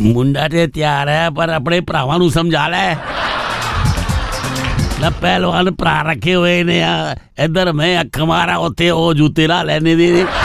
मुंडा ते तैयार है पर अपने भरावां नूं समझा लै ना पहलवान भरा रखे हुए ने इधर मैं अख मारा उत्थे ओ जूते ला लैने दे